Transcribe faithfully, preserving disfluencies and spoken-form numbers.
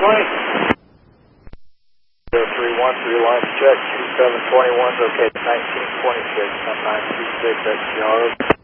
twenty. zero three one three, launch check, two seven two one is okay, nineteen twenty-six, nine two six, X G R.